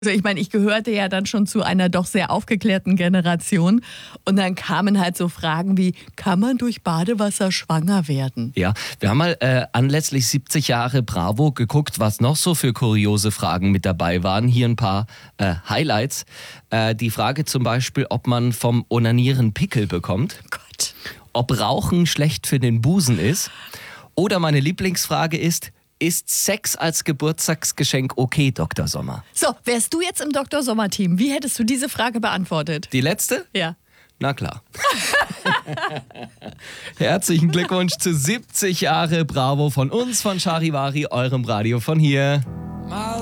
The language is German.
Also ich meine, ich gehörte ja dann schon zu einer doch sehr aufgeklärten Generation und dann kamen halt so Fragen wie, kann man durch Badewasser schwanger werden? Ja, wir haben mal anlässlich 70 Jahre Bravo geguckt, was noch so für kuriose Fragen mit dabei waren. Hier ein paar Highlights. Die Frage zum Beispiel, ob man vom Onanieren Pickel bekommt. Gott. Ob Rauchen schlecht für den Busen ist. Oder meine Lieblingsfrage ist Sex als Geburtstagsgeschenk okay, Dr. Sommer? So, wärst du jetzt im Dr. Sommer-Team, wie hättest du diese Frage beantwortet? Die letzte? Ja. Na klar. Herzlichen Glückwunsch zu 70 Jahre Bravo von uns, von Charivari, eurem Radio von hier.